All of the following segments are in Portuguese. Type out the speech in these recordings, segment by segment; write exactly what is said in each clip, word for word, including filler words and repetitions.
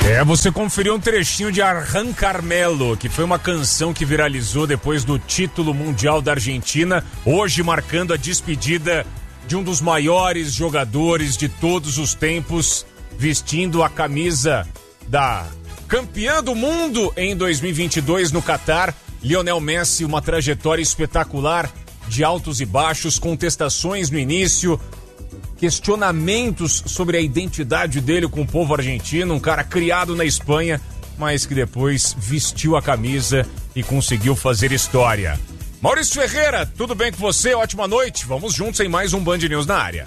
É, você conferiu um trechinho de Arran Carmelo, que foi uma canção que viralizou depois do título mundial da Argentina, hoje marcando a despedida de um dos maiores jogadores de todos os tempos, vestindo a camisa da campeã do mundo em dois mil e vinte e dois no Catar, Lionel Messi, uma trajetória espetacular de altos e baixos, contestações no início, questionamentos sobre a identidade dele com o povo argentino, um cara criado na Espanha, mas que depois vestiu a camisa e conseguiu fazer história. Maurício Ferreira, tudo bem com você? Ótima noite. Vamos juntos em mais um Band News na área.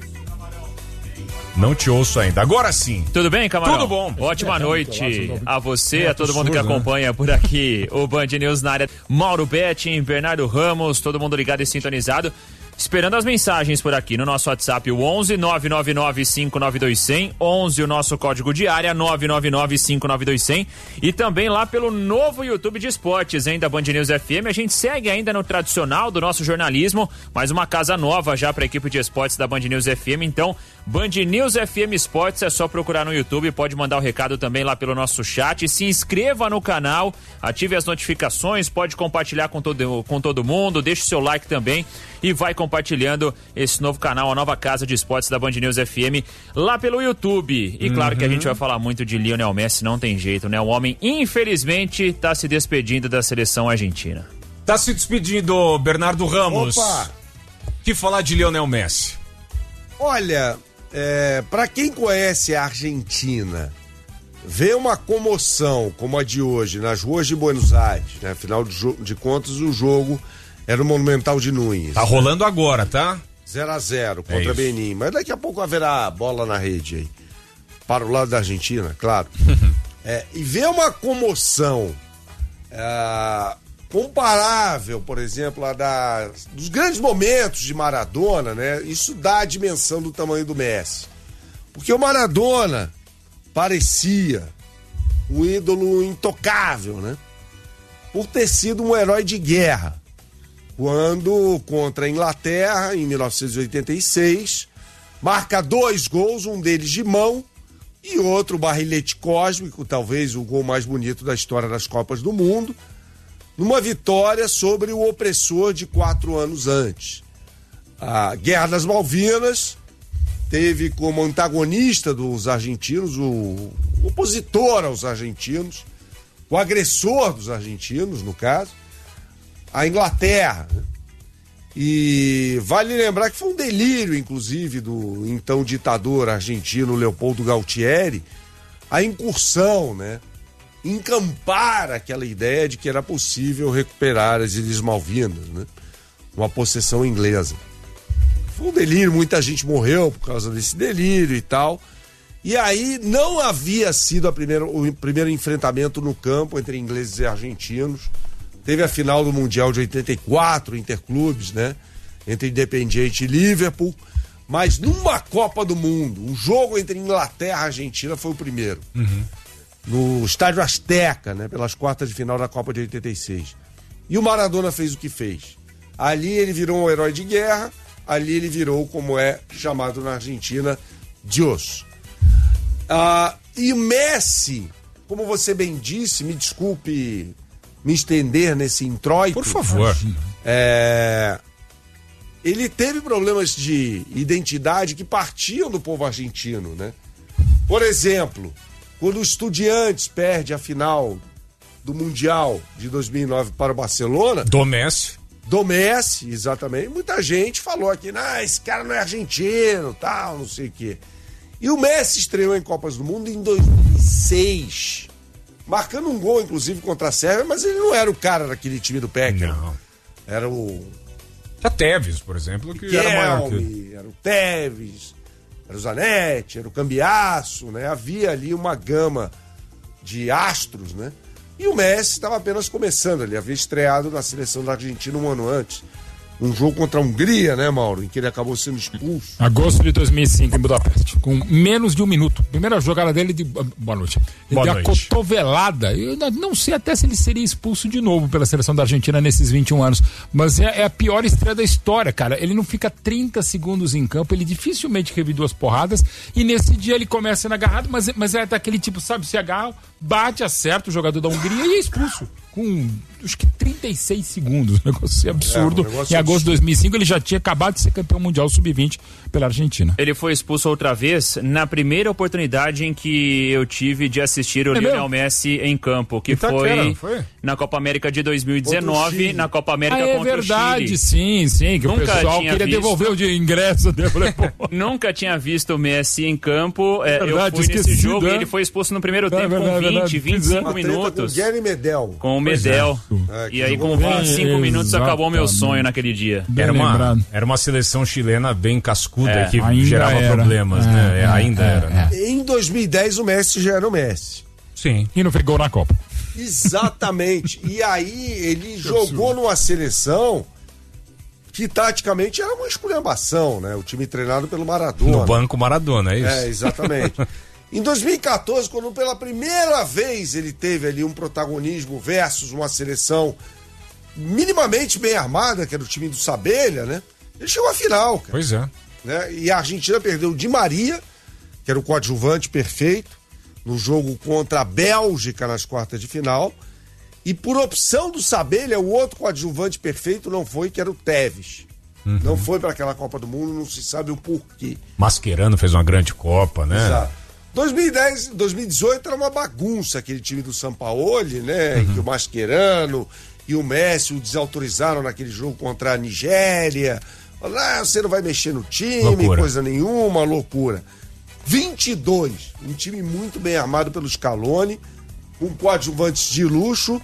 Não te ouço ainda. Agora sim. Tudo bem, Camarão? Tudo bom. Ótima noite a você, a todo mundo que acompanha por aqui o Band News na área. Mauro Betting, Bernardo Ramos, todo mundo ligado e sintonizado. Esperando as mensagens por aqui no nosso WhatsApp, o onze nove nove nove cinco nove dois zero zero, onze o nosso código de área, nove nove nove cinco nove dois zero zero, e também lá pelo novo YouTube de esportes, hein, da Band News F M. A gente segue ainda no tradicional do nosso jornalismo, mas uma casa nova já para a equipe de esportes da Band News F M. Então, Band News F M Esportes, é só procurar no YouTube, pode mandar o recado também lá pelo nosso chat, se inscreva no canal, ative as notificações, pode compartilhar com todo, com todo mundo, deixe o seu like também e vai compartilhando esse novo canal, a nova casa de esportes da Band News F M, lá pelo YouTube. E claro, uhum, que a gente vai falar muito de Lionel Messi, não tem jeito, né? O homem, infelizmente, tá se despedindo da seleção argentina. Tá se despedindo, Bernardo Ramos. Opa! Que falar de Lionel Messi? Olha, é, para quem conhece a Argentina, ver uma comoção como a de hoje nas ruas de Buenos Aires, né? Afinal de, de contas, o jogo era o Monumental de Núñez. Tá rolando agora, tá? zero a zero contra é Benin. Mas daqui a pouco haverá bola na rede aí. Para o lado da Argentina, claro. é, e ver uma comoção é, comparável, por exemplo, a da, dos grandes momentos de Maradona, né? Isso dá a dimensão do tamanho do Messi. Porque o Maradona parecia um ídolo intocável, né? Por ter sido um herói de guerra. Quando, contra a Inglaterra, em mil novecentos e oitenta e seis, marca dois gols, um deles de mão e outro barrilete cósmico, talvez o gol mais bonito da história das Copas do Mundo, numa vitória sobre o opressor de quatro anos antes. A Guerra das Malvinas teve como antagonista dos argentinos, o opositor aos argentinos, o agressor dos argentinos, no caso, a Inglaterra. E vale lembrar que foi um delírio, inclusive, do então ditador argentino Leopoldo Galtieri, a incursão, né? Encampar aquela ideia de que era possível recuperar as Ilhas Malvinas, né? Uma possessão inglesa. Foi um delírio, muita gente morreu por causa desse delírio e tal. E aí não havia sido a primeira, o primeiro enfrentamento no campo entre ingleses e argentinos. Teve a final do Mundial de oitenta e quatro, Interclubes, né? Entre Independiente e Liverpool. Mas numa Copa do Mundo, um jogo entre Inglaterra e Argentina foi o primeiro. Uhum. No Estádio Azteca, né? Pelas quartas de final da Copa de oitenta e seis. E o Maradona fez o que fez. Ali ele virou um herói de guerra, ali ele virou, como é chamado na Argentina, Dios. Ah, e o Messi, como você bem disse, me desculpe me estender nesse introito. Por favor. É, ele teve problemas de identidade que partiam do povo argentino, né? Por exemplo, quando o Estudiantes perde a final do Mundial de dois mil e nove para o Barcelona... Do Messi. Do Messi, exatamente. Muita gente falou aqui, ah, esse cara não é argentino, tal, não sei o quê. E o Messi estreou em Copas do Mundo em dois mil e seis, marcando um gol, inclusive, contra a Sérvia, mas ele não era o cara daquele time do Peck. Não. Era o... A Tevez, por exemplo, que Guilherme, era maior que... era o Tevez, era o Zanetti, era o Cambiasso, né? Havia ali uma gama de astros, né? E o Messi estava apenas começando, ele havia estreado na seleção da Argentina um ano antes. um jogo contra a Hungria, né, Mauro? Em que ele acabou sendo expulso. Agosto de dois mil e cinco, em Budapeste. Com menos de um minuto. Primeira jogada dele de... Boa noite. Ele Boa deu noite. a cotovelada. Eu não sei até se ele seria expulso de novo pela seleção da Argentina nesses vinte e um anos. Mas é, é a pior estreia da história, cara. Ele não fica trinta segundos em campo. Ele dificilmente revive duas porradas. E nesse dia ele começa sendo agarrado, mas, mas é daquele tipo, sabe, se agarra, bate, acerta o jogador da Hungria e é expulso. Com, acho que trinta e seis segundos. Um negócio absurdo. É, um negócio em agosto de dois mil e cinco, ele já tinha acabado de ser campeão mundial sub vinte pela Argentina. Ele foi expulso outra vez na primeira oportunidade em que eu tive de assistir o é Lionel Messi em campo, que foi, foi na Copa América de dois mil e dezenove, na Copa América ah, é contra verdade, o Chile. Sim, sim, que Nunca o pessoal queria visto... devolver o de ingresso. Nunca tinha visto o Messi em campo. É, verdade, eu fui nesse jogo é? e ele foi expulso no primeiro é, tempo verdade, com vinte, verdade, vinte e cinco minutos. Com o Gary Medel. Com o Medel. É, e aí com vinte e cinco minutos acabou meu sonho naquele dia. Era uma, era uma seleção chilena bem cascuda é, que gerava era. problemas, é, né? É, ainda é, era. Né? Em dois mil e dez o Messi já era o Messi. Sim. E não fez gol na Copa. Exatamente. E aí ele jogou numa seleção que taticamente era uma esculhambação, né? O time treinado pelo Maradona. No banco Maradona, é isso? É, exatamente. Em dois mil e quatorze, quando pela primeira vez ele teve ali um protagonismo versus uma seleção minimamente bem armada, que era o time do Sabelha, né? Ele chegou à final, cara. Pois é. Né? E a Argentina perdeu o Di Maria, que era o coadjuvante perfeito, no jogo contra a Bélgica nas quartas de final. E por opção do Sabelha, o outro coadjuvante perfeito não foi, que era o Tevez. Uhum. Não foi para aquela Copa do Mundo, não se sabe o porquê. Mascherano fez uma grande Copa, né? Exato. dois mil e dez, dois mil e dezoito era uma bagunça aquele time do Sampaoli, né? Uhum. Em que o Mascherano e o Messi o desautorizaram naquele jogo contra a Nigéria. Ah, você não vai mexer no time, loucura. Coisa nenhuma, loucura. vinte e dois, um time muito bem armado pelo Scaloni, com coadjuvantes de luxo,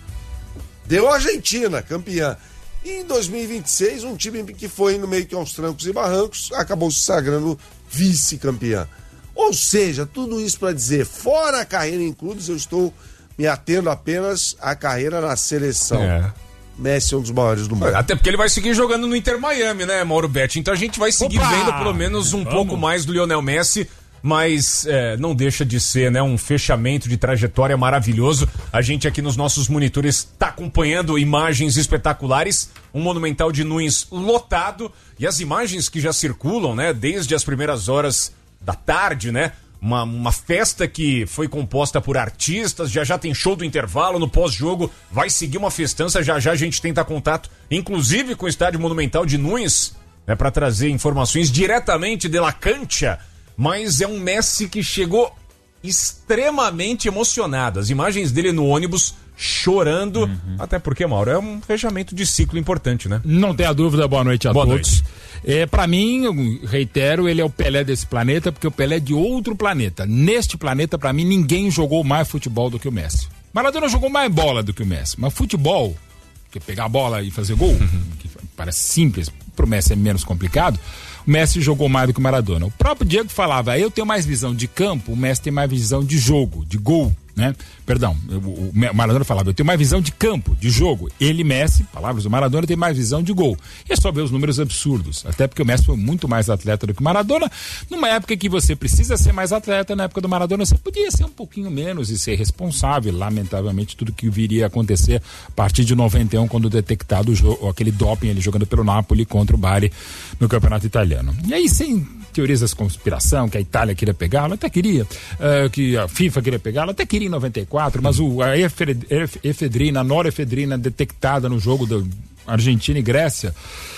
deu a Argentina, campeã. E em dois mil e vinte e seis, um time que foi no meio que aos trancos e barrancos, acabou se sagrando vice-campeã. Ou seja, tudo isso para dizer, fora a carreira em clubes, eu estou me atendo apenas à carreira na seleção. É. Messi é um dos maiores do mundo. Até porque ele vai seguir jogando no Inter Miami, né, Mauro Betti? Então a gente vai seguir Opa! vendo pelo menos um Vamos. pouco mais do Lionel Messi, mas é, não deixa de ser, né, um fechamento de trajetória maravilhoso. A gente aqui nos nossos monitores está acompanhando imagens espetaculares, um Monumental de Nunes lotado, e as imagens que já circulam, né, desde as primeiras horas da tarde, né? Uma, uma festa que foi composta por artistas, já já tem show do intervalo, no pós-jogo vai seguir uma festança, já já a gente tenta contato, inclusive com o Estádio Monumental de Nunes, né, para trazer informações diretamente de La Cancha, mas é um Messi que chegou extremamente emocionado, as imagens dele no ônibus chorando, uhum. até porque, Mauro, é um fechamento de ciclo importante, né? Não tenha dúvida, boa noite a boa todos. Noite. É, para mim, eu reitero, ele é o Pelé desse planeta, porque o Pelé é de outro planeta. Neste planeta, para mim, ninguém jogou mais futebol do que o Messi. Maradona jogou mais bola do que o Messi, mas futebol, que é pegar a bola e fazer gol, uhum. que parece simples, pro Messi é menos complicado, o Messi jogou mais do que o Maradona. O próprio Diego falava, eu tenho mais visão de campo, o Messi tem mais visão de jogo, de gol, né? Perdão, eu, o Maradona falava, eu tenho mais visão de campo, de jogo. Ele, Messi, palavras do Maradona, tem mais visão de gol. E é só ver os números absurdos, até porque o Messi foi muito mais atleta do que o Maradona. Numa época que você precisa ser mais atleta, na época do Maradona você podia ser um pouquinho menos e ser responsável, lamentavelmente, tudo que viria a acontecer a partir de noventa e um, quando detectado o jogo, aquele doping, ele jogando pelo Napoli contra o Bari no Campeonato Italiano. E aí, sem teorias da conspiração, que a Itália queria pegá-lo, até queria, uh, que a FIFA queria pegá-lo, até queria em noventa e quatro, mas o, a efedrina, a norefedrina detectada no jogo da Argentina e Grécia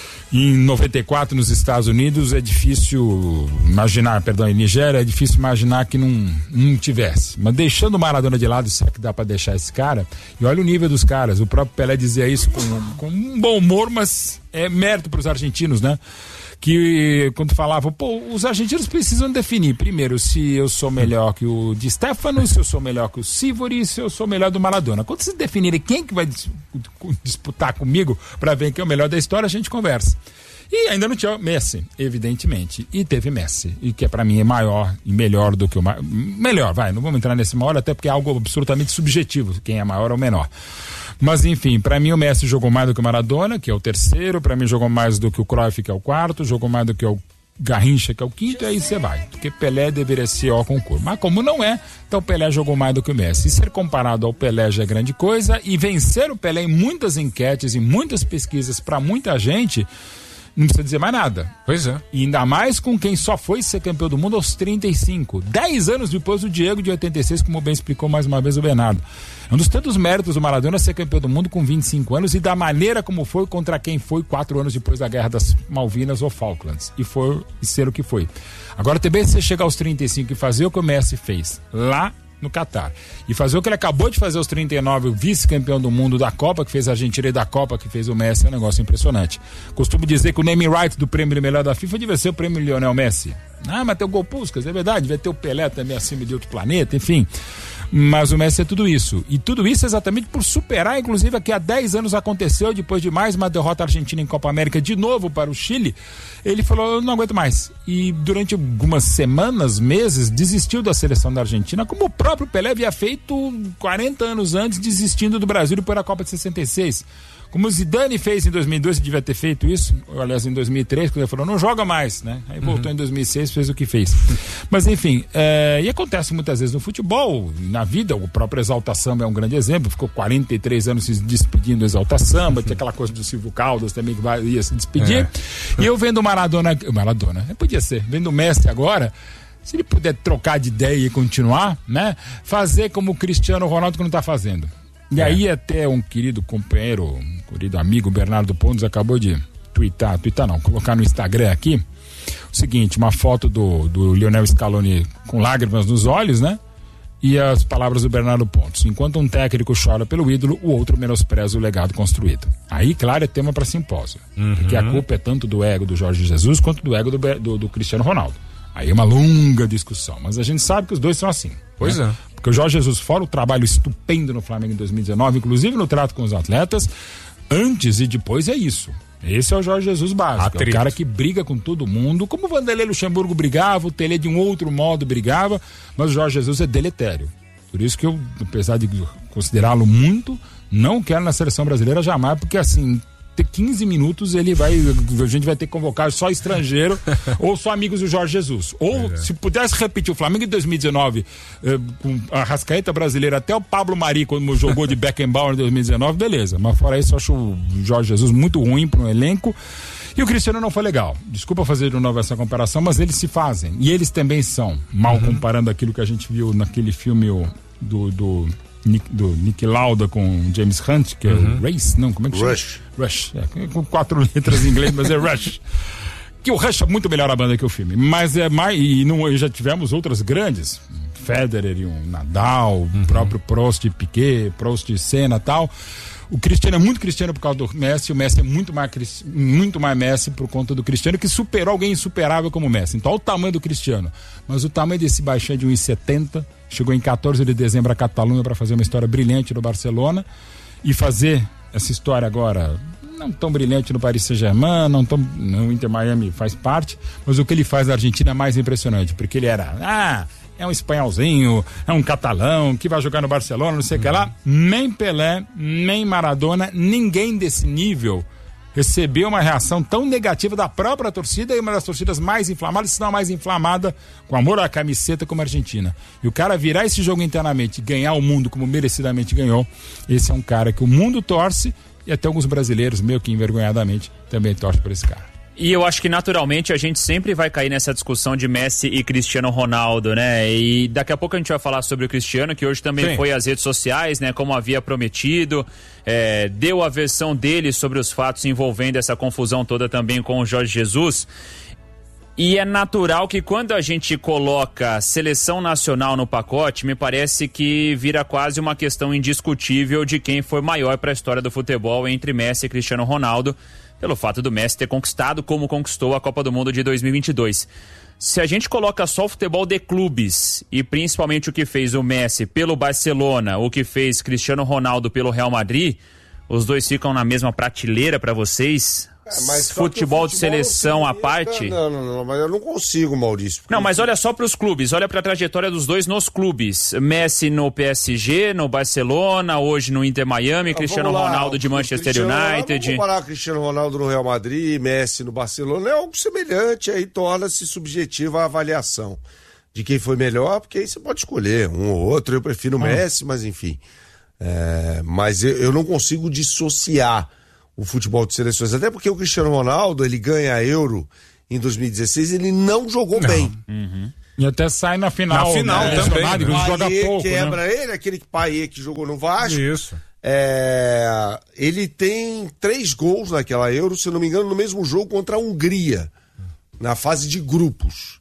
em noventa e quatro nos Estados Unidos, é difícil imaginar, perdão, em Nigéria, é difícil imaginar que não, não tivesse. Mas deixando o Maradona de lado, será que dá pra deixar esse cara? E olha o nível dos caras, o próprio Pelé dizia isso com, com um bom humor, mas é mérito pros argentinos, né? Que quando falava, pô, os argentinos precisam definir primeiro se eu sou melhor que o Di Stefano, se eu sou melhor que o Sivori, se eu sou melhor do Maradona. Quando vocês definirem quem que vai disputar comigo para ver quem é o melhor da história, a gente conversa. E ainda não tinha Messi, evidentemente. E teve Messi, e que para mim é maior e melhor do que o maior. Melhor, vai, não vamos entrar nesse maior, até porque é algo absolutamente subjetivo, quem é maior ou menor. Mas enfim, para mim o Messi jogou mais do que o Maradona, que é o terceiro, para mim jogou mais do que o Cruyff, que é o quarto, jogou mais do que o Garrincha, que é o quinto, e aí você vai. Porque Pelé deveria ser ao concurso. Mas como não é, então Pelé jogou mais do que o Messi. E ser comparado ao Pelé já é grande coisa, e vencer o Pelé em muitas enquetes, em muitas pesquisas, para muita gente, não precisa dizer mais nada. Pois é. E ainda mais com quem só foi ser campeão do mundo aos trinta e cinco. Dez anos depois do Diego de oitenta e seis, como bem explicou mais uma vez o Bernardo. É um dos tantos méritos do Maradona ser campeão do mundo com vinte e cinco anos e da maneira como foi contra quem foi quatro anos depois da Guerra das Malvinas ou Falklands. E foi e ser o que foi. Agora também você chegar aos trinta e cinco e fazer o que o Messi fez lá no Catar. E fazer o que ele acabou de fazer aos trinta e nove, o vice-campeão do mundo da Copa, que fez a Argentina, e da Copa, que fez o Messi, é um negócio impressionante. Costumo dizer que o naming right do prêmio de melhor da FIFA devia ser o prêmio Lionel Messi. Ah, mas tem o Gol Puskas, é verdade, devia ter o Pelé também acima de outro planeta, enfim. Mas o Messi é tudo isso. E tudo isso exatamente por superar, inclusive, que há dez anos aconteceu, depois de mais uma derrota argentina em Copa América, de novo para o Chile. Ele falou, eu não aguento mais. E durante algumas semanas, meses, desistiu da seleção da Argentina, como o próprio Pelé havia feito quarenta anos antes, desistindo do Brasil depois da Copa de sessenta e seis. Como o Zidane fez em dois mil e dois, ele devia ter feito isso, aliás, em dois mil e três, quando ele falou, não joga mais, né? Aí voltou uhum. em dois mil e seis, fez o que fez. Mas, enfim, é, e acontece muitas vezes no futebol, na vida, o próprio Exalta Samba é um grande exemplo, ficou quarenta e três anos se despedindo do Exalta Samba, uhum. tinha aquela coisa do Silvio Caldas também que vai, ia se despedir. É. E eu vendo o Maradona, Maradona, podia ser, vendo o Messi agora, se ele puder trocar de ideia e continuar, né? Fazer como o Cristiano Ronaldo que não está fazendo. E é. aí até um querido companheiro, um querido amigo Bernardo Pontes acabou de twittar, twittar não, colocar no Instagram aqui, o seguinte, uma foto do, do Lionel Scaloni com lágrimas nos olhos, né? E as palavras do Bernardo Pontes. Enquanto um técnico chora pelo ídolo, o outro menospreza o legado construído. Aí, claro, é tema para simpósio. Uhum. Porque a culpa é tanto do ego do Jorge Jesus quanto do ego do, do, do Cristiano Ronaldo. Aí é uma longa discussão, mas a gente sabe que os dois são assim. Pois né? é. Porque o Jorge Jesus, fora o trabalho estupendo no Flamengo em dois mil e dezenove, inclusive no trato com os atletas, antes e depois é isso. Esse é o Jorge Jesus básico. É o cara que briga com todo mundo, como o Vanderlei Luxemburgo brigava, o Tele de um outro modo brigava, mas o Jorge Jesus é deletério. Por isso que eu, apesar de considerá-lo muito, não quero na seleção brasileira jamais, porque assim, ter quinze minutos ele vai, a gente vai ter que convocar só estrangeiro ou só amigos do Jorge Jesus. Ou é. se pudesse repetir o Flamengo em dois mil e dezenove, eh, com a Arrascaeta brasileira, até o Pablo Mari quando jogou de Beckenbauer em dois mil e dezenove, beleza. Mas fora isso, eu acho o Jorge Jesus muito ruim para um elenco. E o Cristiano não foi legal. Desculpa fazer de novo essa comparação, mas eles se fazem. E eles também são, mal uhum. comparando aquilo que a gente viu naquele filme do... do Nick, do Nick Lauda com James Hunt, que uhum. é o Race, não, como é que chama? Rush. Rush, é, com quatro letras em inglês, mas é Rush. Que o Rush é muito melhor a banda que o filme, mas é mais, e não, já tivemos outras grandes, Federer e um Nadal, uhum. o próprio Prost e Piquet, Prost e Senna e tal. O Cristiano é muito Cristiano por causa do Messi, o Messi é muito mais, muito mais Messi por conta do Cristiano, que superou alguém insuperável como o Messi. Então olha o tamanho do Cristiano, mas o tamanho desse baixinho é de um metro e setenta, chegou em quatorze de dezembro a Catalunha para fazer uma história brilhante no Barcelona e fazer essa história agora não tão brilhante no Paris Saint-Germain, não tão no Inter Miami faz parte, mas o que ele faz na Argentina é mais impressionante, porque ele era ah, é um espanholzinho, é um catalão que vai jogar no Barcelona, não sei o uhum. que lá. Nem Pelé, nem Maradona, ninguém desse nível recebeu uma reação tão negativa da própria torcida, e uma das torcidas mais inflamadas, se não a mais inflamada, com amor à camiseta, como a Argentina. E o cara virar esse jogo internamente e ganhar o mundo como merecidamente ganhou, esse é um cara que o mundo torce, e até alguns brasileiros, meio que envergonhadamente, também torcem por esse cara. E eu acho que naturalmente a gente sempre vai cair nessa discussão de Messi e Cristiano Ronaldo, né? E daqui a pouco a gente vai falar sobre o Cristiano, que hoje também Sim. foi às redes sociais, né? Como havia prometido, é, deu a versão dele sobre os fatos envolvendo essa confusão toda também com o Jorge Jesus. E é natural que quando a gente coloca seleção nacional no pacote, me parece que vira quase uma questão indiscutível de quem foi maior para a história do futebol entre Messi e Cristiano Ronaldo, pelo fato do Messi ter conquistado como conquistou a Copa do Mundo de dois mil e vinte e dois. Se a gente coloca só o futebol de clubes e principalmente o que fez o Messi pelo Barcelona, o que fez Cristiano Ronaldo pelo Real Madrid, os dois ficam na mesma prateleira para vocês? É, mas futebol de seleção à parte... Não, não, não, mas eu não consigo, Maurício. Não, mas olha só para os clubes, olha para a trajetória dos dois nos clubes. Messi no P S G, no Barcelona, hoje no Inter Miami, ah, Cristiano Ronaldo de Manchester United. Vamos comparar Cristiano Ronaldo no Real Madrid, Messi no Barcelona, é algo semelhante, aí torna-se subjetiva a avaliação de quem foi melhor, porque aí você pode escolher um ou outro, eu prefiro o ah. Messi, mas enfim. É, mas eu, eu não consigo dissociar o futebol de seleções, até porque o Cristiano Ronaldo, ele ganha a Euro em dois mil e dezesseis, ele não jogou não. bem. Uhum. E até sai na final. Na final né? também. Né? Ele joga pouco, quebra né? ele, aquele Payet que jogou no Vasco. Isso. É, ele tem três gols naquela Euro, se não me engano, no mesmo jogo contra a Hungria, na fase de grupos.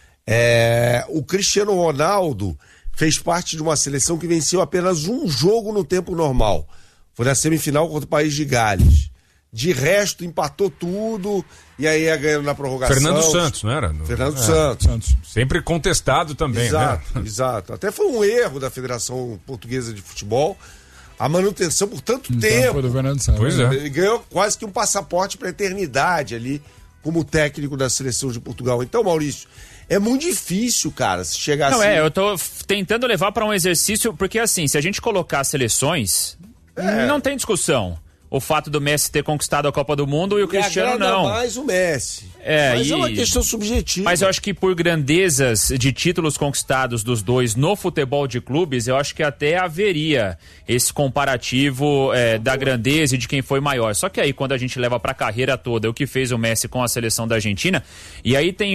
É, o Cristiano Ronaldo fez parte de uma seleção que venceu apenas um jogo no tempo normal. Foi na semifinal contra o País de Gales. De resto, empatou tudo e aí ia ganhando na prorrogação. Fernando Santos, não era? Fernando é, Santos. Santos. Sempre contestado também, exato, né? Exato. Até foi um erro da Federação Portuguesa de Futebol a manutenção por tanto então, tempo. Foi do Fernando Santos. Pois é. Ele ganhou quase que um passaporte para a eternidade ali como técnico da seleção de Portugal. Então, Maurício, é muito difícil, cara, se chegar não, assim... Não, é, eu tô tentando levar para um exercício, porque assim, se a gente colocar seleções, é. não tem discussão. O fato do Messi ter conquistado a Copa do Mundo e o e Cristiano não. mais o Messi. É, mas e... é uma questão subjetiva. Mas eu acho que por grandezas de títulos conquistados dos dois no futebol de clubes, eu acho que até haveria esse comparativo é, da grandeza e de quem foi maior. Só que aí, quando a gente leva pra carreira toda o que fez o Messi com a seleção da Argentina, e aí tem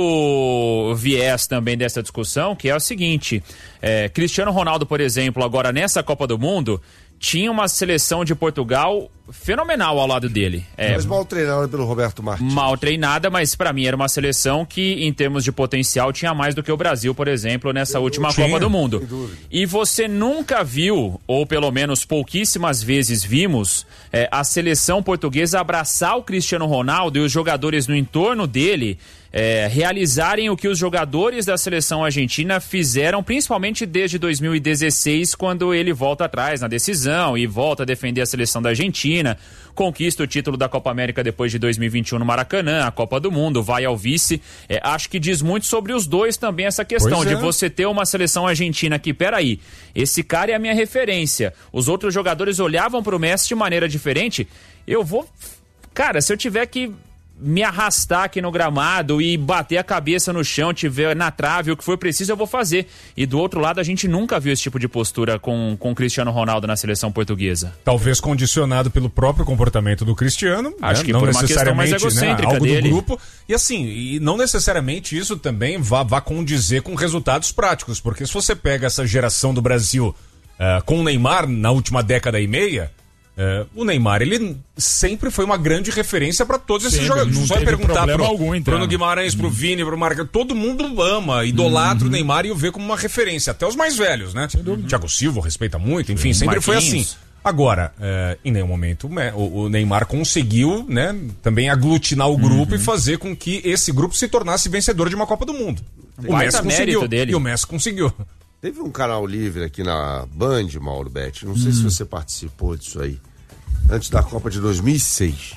outro viés também dessa discussão, que é o seguinte, é, Cristiano Ronaldo, por exemplo, agora nessa Copa do Mundo, tinha uma seleção de Portugal fenomenal ao lado dele. É, mas mal treinada pelo Roberto Martins. Mal treinada, mas pra mim era uma seleção que, em termos de potencial, tinha mais do que o Brasil, por exemplo, nessa Eu última tinha, Copa do Mundo. E você nunca viu, ou pelo menos pouquíssimas vezes vimos, é, a seleção portuguesa abraçar o Cristiano Ronaldo e os jogadores no entorno dele É, realizarem o que os jogadores da seleção argentina fizeram, principalmente desde dois mil e dezesseis, quando ele volta atrás na decisão e volta a defender a seleção da Argentina, conquista o título da Copa América depois de dois mil e vinte e um no Maracanã, a Copa do Mundo, vai ao vice. É, acho que diz muito sobre os dois também essa questão, é. de você ter uma seleção argentina que, peraí, esse cara é a minha referência, os outros jogadores olhavam pro Messi de maneira diferente, eu vou... Cara, se eu tiver que me arrastar aqui no gramado e bater a cabeça no chão, tiver na trave, o que for preciso, eu vou fazer. E do outro lado, a gente nunca viu esse tipo de postura com o Cristiano Ronaldo na seleção portuguesa. Talvez condicionado pelo próprio comportamento do Cristiano. Acho né? que não por uma questão mais egocêntrica, né? Algo dele. do grupo. E assim, e não necessariamente isso também vá, vá condizer com resultados práticos, porque se você pega essa geração do Brasil uh, com o Neymar na última década e meia, Uh, o Neymar, ele sempre foi uma grande referência para todos esses jogadores. Só é perguntar pro algum, então. Bruno Guimarães, pro hum. Vini, pro Marca, todo mundo ama, idolatra uhum. o Neymar e o vê como uma referência, até os mais velhos, né? Uhum. Thiago Silva respeita muito, enfim, sempre Marquinhos. Foi assim. Agora, uh, em nenhum momento o, o Neymar conseguiu, né, também aglutinar o grupo uhum. e fazer com que esse grupo se tornasse vencedor de uma Copa do Mundo. O Vai Messi conseguiu dele. e o Messi conseguiu. Teve um canal livre aqui na Band, Mauro Betti, não sei hum. se você participou disso aí, antes da Copa de dois mil e seis.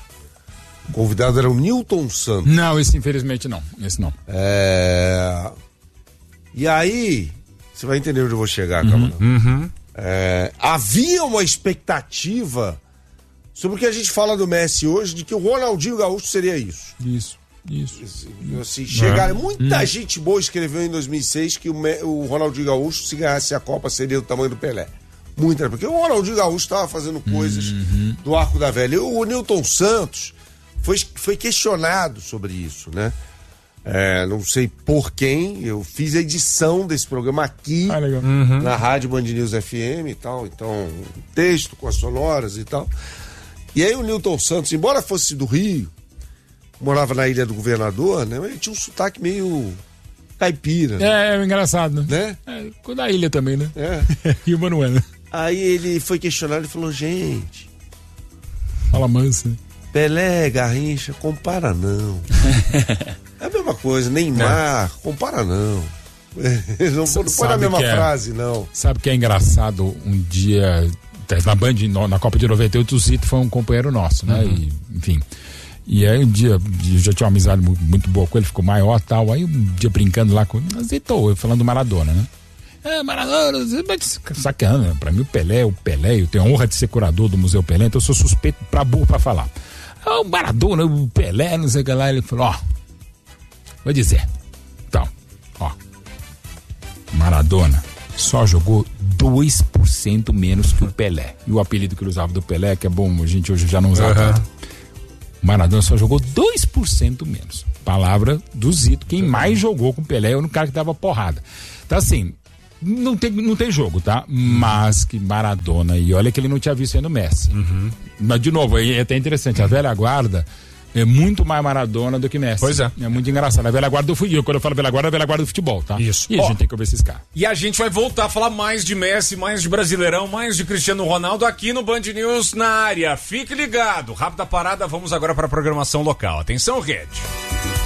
O convidado era o Nilton Santos. Não, esse infelizmente não, esse não. É... E aí, você vai entender onde eu vou chegar, uhum. Camarão. Uhum. É... Havia uma expectativa sobre o que a gente fala do Messi hoje, de que o Ronaldinho Gaúcho seria isso. Isso. Isso. Assim, chegar, é. muita hum. gente boa escreveu em dois mil e seis que o, Me, o Ronaldinho Gaúcho, se ganhasse a Copa, seria do tamanho do Pelé. Muita, porque o Ronaldinho Gaúcho estava fazendo coisas uhum. do Arco da Velha. E o Nilton Santos foi, foi questionado sobre isso, né? É, não sei por quem, eu fiz a edição desse programa aqui ah, uhum. na Rádio Band News F M e tal, então, texto com as sonoras e tal. E aí o Nilton Santos, embora fosse do Rio, morava na Ilha do Governador, né? Ele tinha um sotaque meio caipira. É, é engraçado, né? É, da ilha também, né? É. Rio Manuel. Aí ele foi questionado e falou, gente... Fala mansa. Pelé, Garrincha, compara não. É a mesma coisa, Neymar, é. compara não. Não, não põe na mesma é, frase, não. Sabe que é engraçado? Um dia, na Band, na Copa de noventa e oito, o Zito foi um companheiro nosso, né? Uhum. E, enfim... E aí um dia, eu já tinha uma amizade muito, muito boa com ele, ficou maior e tal. Aí um dia brincando lá com ele, azetou, eu falando do Maradona, né? É, Maradona, sacando, né? Pra mim o Pelé é o Pelé, eu tenho a honra de ser curador do Museu Pelé, então eu sou suspeito pra burro pra falar. Ah, o Maradona, o Pelé, não sei o que lá. Ele falou, ó, vou dizer. Então, ó, Maradona só jogou dois por cento menos que o Pelé. E o apelido que ele usava do Pelé, que é bom, a gente hoje já não usa tanto. Uhum. O Maradona só jogou dois por cento menos. Palavra do Zito. Quem mais jogou com o Pelé é o cara que dava porrada. Então, assim, não tem, não tem jogo, tá? Mas que Maradona. E olha que ele não tinha visto ainda o Messi. Uhum. Mas, de novo, é até interessante. A velha guarda é muito mais Maradona do que Messi. Pois é. É muito engraçado. A velha guarda do futebol. Quando eu falo velha guarda, é a velha guarda do futebol, tá? Isso. E a Ó, gente tem que ouvir esses caras. E a gente vai voltar a falar mais de Messi, mais de Brasileirão, mais de Cristiano Ronaldo aqui no Band News na área. Fique ligado. Rápida parada, vamos agora para a programação local. Atenção, rede.